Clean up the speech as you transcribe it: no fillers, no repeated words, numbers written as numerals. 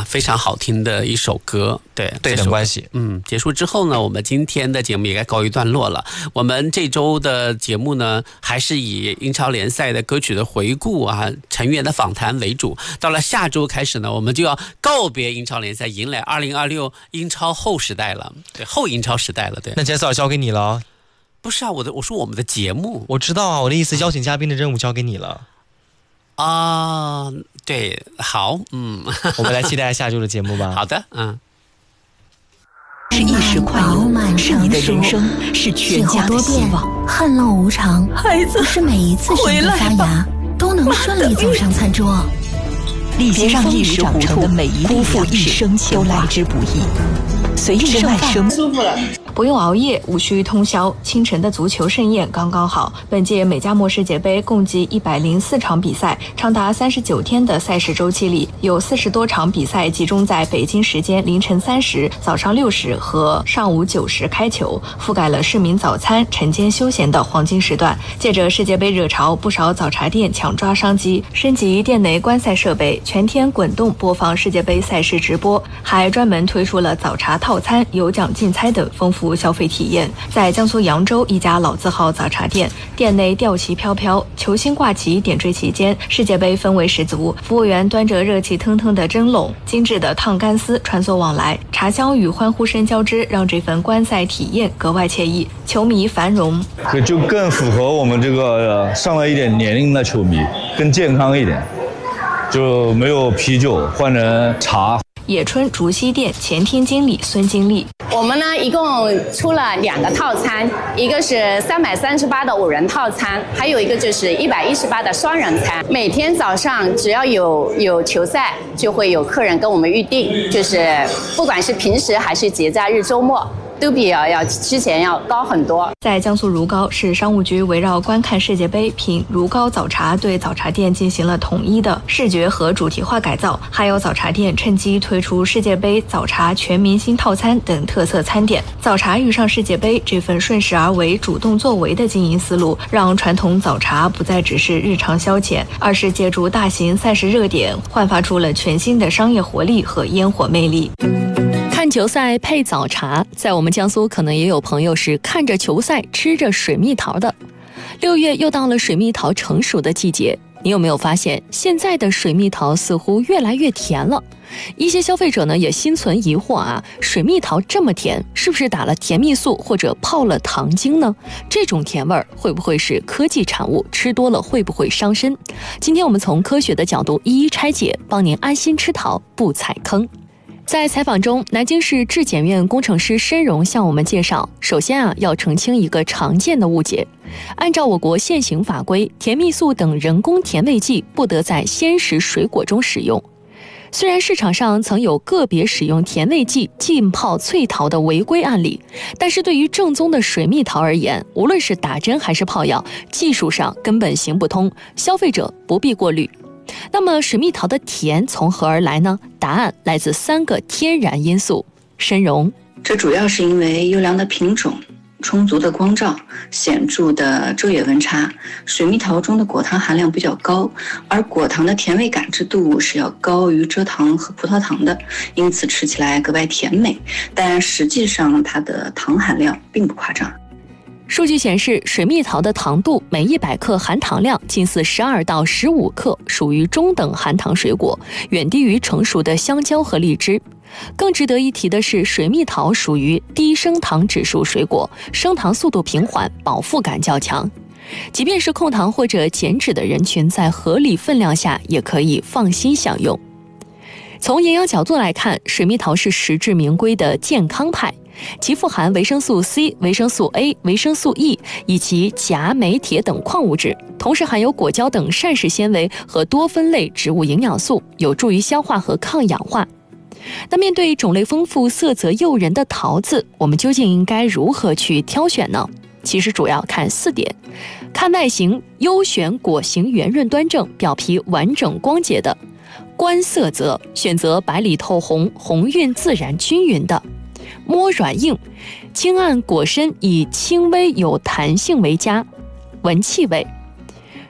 非常好听的一首歌，对等关系。 结束之后呢，我们今天的节目也该告一段落了。我们这周的节目呢，还是以英超联赛的歌曲的回顾啊、成员的访谈为主。到了下周开始呢，我们就要告别英超联赛，迎来2026英超后时代了，对，后英超时代了，对。 那杰斯交给你了。 不是啊，我说我们的节目， 我知道啊，我的意思，邀请嘉宾的任务交给你了。 啊，对，好， 我们来期待下周的节目吧。 好的， 是一时快乐，是你的人生，是全家的希望。 恨乐无常， 孩子， 不是每一次生的发芽都能顺利走上餐桌。 别让一时长成的每一粒粮食都来之不易。随意外生， 舒服了。 不用熬夜，无需通宵，清晨的足球盛宴刚刚好。本届美加墨世界杯共计104场比赛，长达39天的赛事周期里，有40多场比赛集中在北京时间凌晨3时、早上6时和上午9时开球，覆盖了市民早餐、晨间休闲的黄金时段。借着世界杯热潮，不少早茶店抢抓商机，升级店内观赛设备，全天滚动播放世界杯赛事直播，还专门推出了早茶套餐、有奖竞猜等丰富消费体验。在江苏扬州一家老字号早茶店，店内吊旗飘飘，球星挂旗点缀其间，世界杯氛围十足。服务员端着热气腾腾的蒸笼，精致的烫干丝穿梭往来，茶香与欢呼声交织，让这份观赛体验格外惬意。球迷繁荣， 就更符合我们这个上了一点年龄的球迷，更健康一点，就没有啤酒，换成茶。 野春竹溪店前厅经理孙经理， 我们呢一共出了2个套餐，一个是338的5人套餐，还有一个就是118的双人餐。每天早上只要有球赛，就会有客人跟我们预定，就是不管是平时还是节假日周末，都比要之前要高很多。 在江苏如皋市商务局围绕观看世界杯品如皋早茶，对早茶店进行了统一的视觉和主题化改造，还有早茶店趁机推出世界杯早茶全明星套餐等特色餐点。早茶遇上世界杯，这份顺势而为、主动作为的经营思路，让传统早茶不再只是日常消遣，而是借助大型赛事热点，焕发出了全新的商业活力和烟火魅力。 看球赛配早茶，在我们江苏可能也有朋友是看着球赛吃着水蜜桃的。6月又到了水蜜桃成熟的季节，你有没有发现现在的水蜜桃似乎越来越甜了？一些消费者呢也心存疑惑啊，水蜜桃这么甜，是不是打了甜蜜素或者泡了糖精呢？这种甜味会不会是科技产物？吃多了会不会伤身？今天我们从科学的角度一一拆解，帮您安心吃桃不踩坑。在采访中，南京市质检院工程师申荣向我们介绍，首先要澄清一个常见的误解。按照我国现行法规，甜蜜素等人工甜味剂不得在鲜食水果中使用。虽然市场上曾有个别使用甜味剂浸泡脆桃的违规案例，但是对于正宗的水蜜桃而言，无论是打针还是泡药，技术上根本行不通，消费者不必过滤。那么水蜜桃的甜从何而来呢？答案来自3个天然因素。申荣， 这主要是因为优良的品种、充足的光照、显著的昼夜温差。水蜜桃中的果糖含量比较高，而果糖的甜味感知度是要高于蔗糖和葡萄糖的，因此吃起来格外甜美。但实际上它的糖含量并不夸张。 数据显示，水蜜桃的糖度每100克含糖量近似12到15克，属于中等含糖水果，远低于成熟的香蕉和荔枝。更值得一提的是，水蜜桃属于低升糖指数水果，升糖速度平缓，饱腹感较强。即便是控糖或者减脂的人群，在合理分量下也可以放心享用。从营养角度来看，水蜜桃是实至名归的健康派，其富含维生素 C、维生素 A、维生素 E 以及钾、镁、铁等矿物质，同时含有果胶等膳食纤维和多酚类植物营养素，有助于消化和抗氧化。那面对种类丰富、色泽诱人的桃子，我们究竟应该如何去挑选呢？其实主要看4点：看外形，优选果形圆润端正、表皮完整光洁的；观色泽，选择白里透红、红晕自然均匀的；摸软硬，轻按果身以轻微有弹性为佳；闻气味，